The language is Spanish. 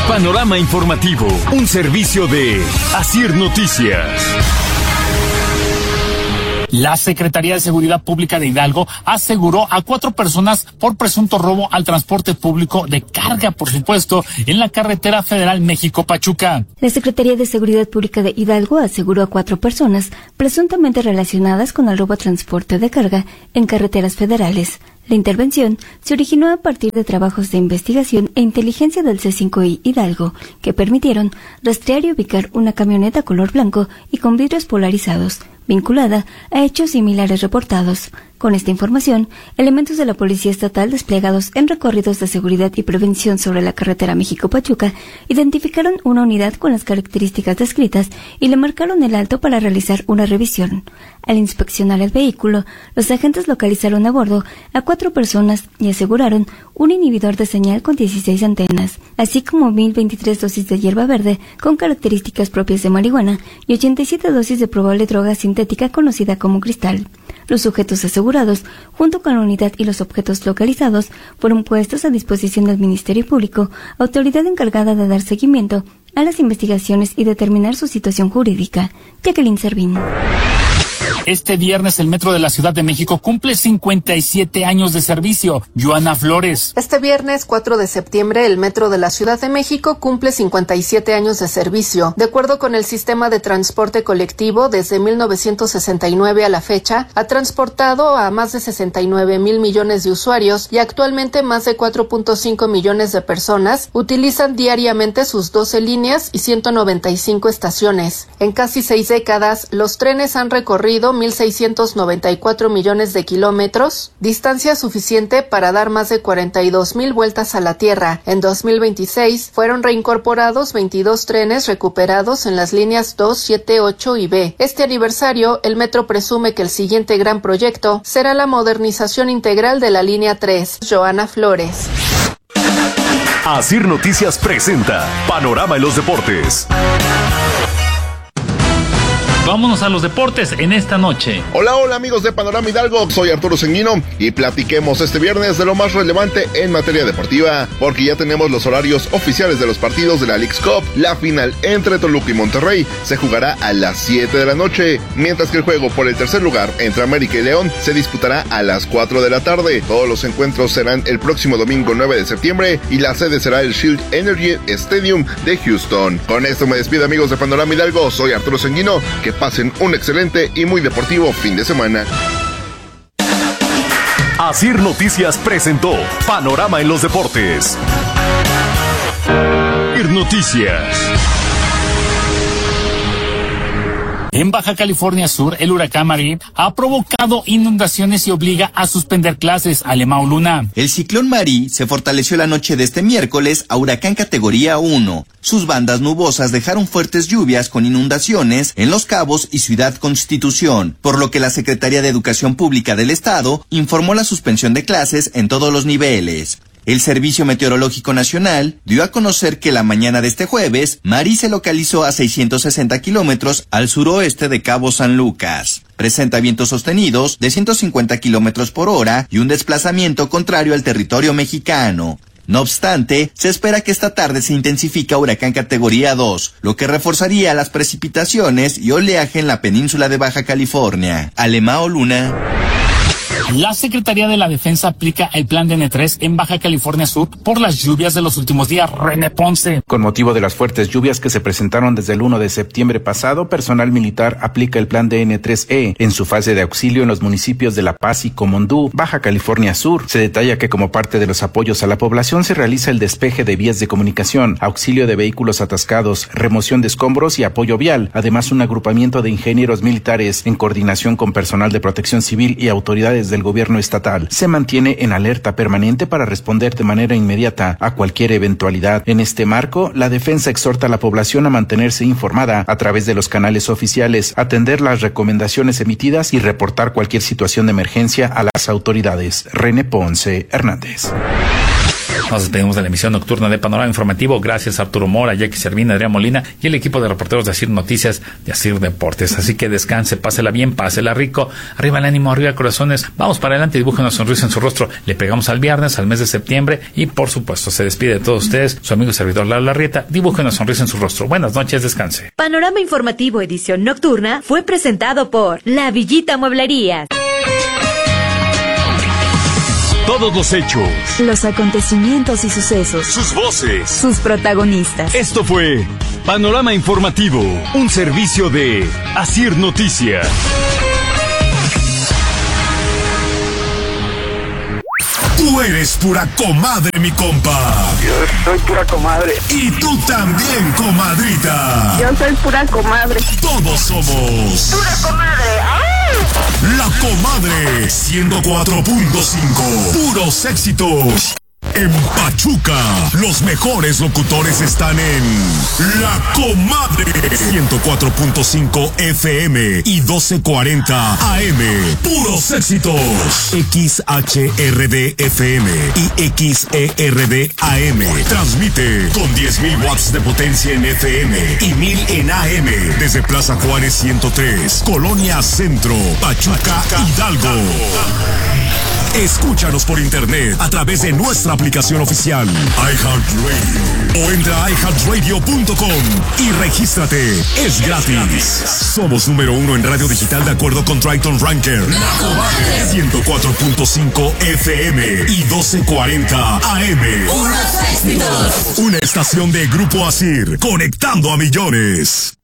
Panorama informativo, un servicio de Asir Noticias. La Secretaría de Seguridad Pública de Hidalgo aseguró a 4 personas por presunto robo al transporte público de carga, por supuesto, en la carretera federal México-Pachuca. La Secretaría de Seguridad Pública de Hidalgo aseguró a 4 personas presuntamente relacionadas con el robo a transporte de carga en carreteras federales. La intervención se originó a partir de trabajos de investigación e inteligencia del C5I Hidalgo, que permitieron rastrear y ubicar una camioneta color blanco y con vidrios polarizados, vinculada a hechos similares reportados. Con esta información, elementos de la Policía Estatal desplegados en recorridos de seguridad y prevención sobre la carretera México-Pachuca identificaron una unidad con las características descritas y le marcaron el alto para realizar una revisión. Al inspeccionar el vehículo, los agentes localizaron a bordo a 4 personas y aseguraron un inhibidor de señal con 16 antenas, así como 1,023 dosis de hierba verde con características propias de marihuana y 87 dosis de probable droga sintética conocida como cristal. Los sujetos asegurados, junto con la unidad y los objetos localizados, fueron puestos a disposición del Ministerio Público, autoridad encargada de dar seguimiento a las investigaciones y determinar su situación jurídica. Jacqueline Servín. Este viernes el Metro de la Ciudad de México cumple 57 años de servicio. Joana Flores. Este viernes 4 de septiembre el Metro de la Ciudad de México cumple 57 años de servicio. De acuerdo con el sistema de transporte colectivo, desde 1969 a la fecha, ha transportado a más de 69,000 millones de usuarios y actualmente más de 4.5 millones de personas utilizan diariamente sus 12 líneas y 195 estaciones. En casi 6 décadas, los trenes han recorrido 1,694 millones de kilómetros, distancia suficiente para dar más de 42,000 vueltas a la Tierra. En 2026 fueron reincorporados 22 trenes recuperados en las líneas 2, 7, 8 y B. Este aniversario, el Metro presume que el siguiente gran proyecto será la modernización integral de la línea 3. Joana Flores. Asir Noticias presenta Panorama en los Deportes. Vámonos a los deportes en esta noche. Hola amigos de Panorama Hidalgo, soy Arturo Sanguino y platiquemos este viernes de lo más relevante en materia deportiva, porque ya tenemos los horarios oficiales de los partidos de la Leagues Cup. La final entre Toluca y Monterrey se jugará a las 7 de la noche, mientras que el juego por el tercer lugar entre América y León se disputará a las 4 de la tarde. Todos los encuentros serán el próximo domingo 9 de septiembre y la sede será el Shield Energy Stadium de Houston. Con esto me despido amigos de Panorama Hidalgo, soy Arturo Sanguino, que pasen un excelente y muy deportivo fin de semana. Asir Noticias presentó Panorama en los Deportes. Asir Noticias. En Baja California Sur, el huracán Marí ha provocado inundaciones y obliga a suspender clases. Alemão Luna. El ciclón Marí se fortaleció la noche de este miércoles a huracán categoría 1. Sus bandas nubosas dejaron fuertes lluvias con inundaciones en Los Cabos y Ciudad Constitución, por lo que la Secretaría de Educación Pública del Estado informó la suspensión de clases en todos los niveles. El Servicio Meteorológico Nacional dio a conocer que la mañana de este jueves, Marí se localizó a 660 kilómetros al suroeste de Cabo San Lucas. Presenta vientos sostenidos de 150 kilómetros por hora y un desplazamiento contrario al territorio mexicano. No obstante, se espera que esta tarde se intensifique a huracán categoría 2, lo que reforzaría las precipitaciones y oleaje en la península de Baja California. Alemão Luna. La Secretaría de la Defensa aplica el plan DN3 en Baja California Sur por las lluvias de los últimos días. René Ponce. Con motivo de las fuertes lluvias que se presentaron desde el 1 de septiembre pasado, personal militar aplica el plan DN3E en su fase de auxilio en los municipios de La Paz y Comondú, Baja California Sur. Se detalla que como parte de los apoyos a la población se realiza el despeje de vías de comunicación, auxilio de vehículos atascados, remoción de escombros y apoyo vial. Además, un agrupamiento de ingenieros militares en coordinación con personal de protección civil y autoridades del gobierno estatal se mantiene en alerta permanente para responder de manera inmediata a cualquier eventualidad. En este marco, la defensa exhorta a la población a mantenerse informada a través de los canales oficiales, atender las recomendaciones emitidas y reportar cualquier situación de emergencia a las autoridades. René Ponce Hernández. Nos despedimos de la emisión nocturna de Panorama Informativo. Gracias a Arturo Mora, Jackie Servina, Adrián Molina y el equipo de reporteros de Asir Noticias, de Asir Deportes. Así que descanse, pásela bien, pásela rico. Arriba el ánimo, arriba corazones. Vamos para adelante, dibuje una sonrisa en su rostro. Le pegamos al viernes, al mes de septiembre y por supuesto se despide de todos ustedes su amigo y servidor Lalo Larrieta. Dibuje una sonrisa en su rostro. Buenas noches, descanse. Panorama Informativo edición nocturna fue presentado por La Villita Mueblerías. Todos los hechos, los acontecimientos y sucesos, sus voces, sus protagonistas. Esto fue Panorama Informativo, un servicio de Asir Noticias. Tú eres pura comadre, mi compa. Yo soy pura comadre. Y tú también, comadrita. Yo soy pura comadre. Todos somos pura comadre. ¡Ah! La Comadre 104.5. Puros éxitos. En Pachuca, los mejores locutores están en La Comadre 104.5 FM y 1240 AM. Puros éxitos. XHRD FM y XERD AM. Transmite con 10.000 watts de potencia en FM y 1.000 en AM desde Plaza Juárez 103, Colonia Centro, Pachuca, Hidalgo. Escúchanos por internet a través de nuestra aplicación oficial iHeartRadio o entra a iHeartRadio.com y regístrate. Es gratis. Somos número 1 en radio digital de acuerdo con Triton Ranker. 104.5 FM y 1240 AM. Una estación de Grupo Asir, conectando a millones.